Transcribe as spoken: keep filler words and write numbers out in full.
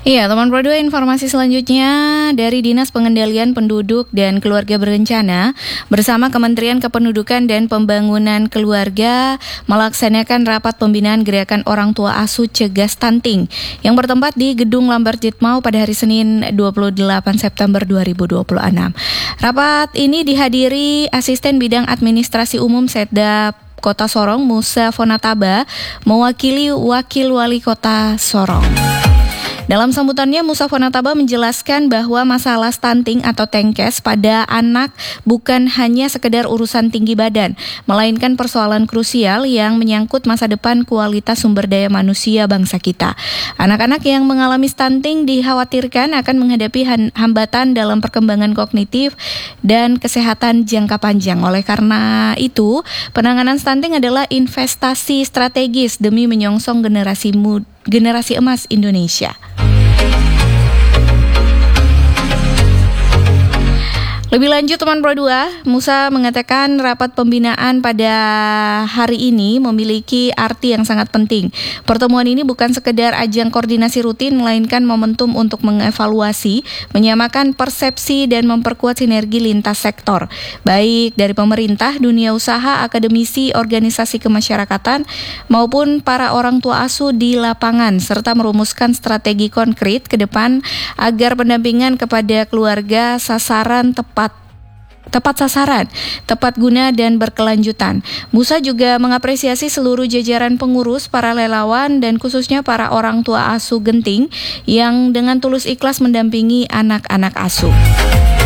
Iya, teman Pro dua, informasi selanjutnya dari Dinas Pengendalian Penduduk dan Keluarga Berencana bersama Kementerian Kependudukan dan Pembangunan Keluarga melaksanakan rapat pembinaan gerakan orang tua asuh cegah stunting yang bertempat di Gedung Lamber Jitmau pada hari Senin dua puluh delapan September dua ribu dua puluh enam. Rapat ini dihadiri Asisten Bidang Administrasi Umum Setda Kota Sorong, Musa Fonataba, mewakili Wakil Wali Kota Sorong. Dalam sambutannya, Musa Fonataba menjelaskan bahwa masalah stunting atau tengkes pada anak bukan hanya sekedar urusan tinggi badan, melainkan persoalan krusial yang menyangkut masa depan kualitas sumber daya manusia bangsa kita. Anak-anak yang mengalami stunting dikhawatirkan akan menghadapi hambatan dalam perkembangan kognitif dan kesehatan jangka panjang. Oleh karena itu, penanganan stunting adalah investasi strategis demi menyongsong generasi muda, generasi emas Indonesia. Lebih lanjut, teman Pro dua, Musa mengatakan rapat pembinaan pada hari ini memiliki arti yang sangat penting. Pertemuan ini bukan sekedar ajang koordinasi rutin, melainkan momentum untuk mengevaluasi, menyamakan persepsi dan memperkuat sinergi lintas sektor, baik dari pemerintah, dunia usaha, akademisi, organisasi kemasyarakatan, maupun para orang tua asuh di lapangan, serta merumuskan strategi konkret ke depan agar pendampingan kepada keluarga sasaran tepat tepat sasaran, tepat guna dan berkelanjutan. Musa juga mengapresiasi seluruh jajaran pengurus, para relawan, dan khususnya para orang tua asuh genting yang dengan tulus ikhlas mendampingi anak-anak asuh.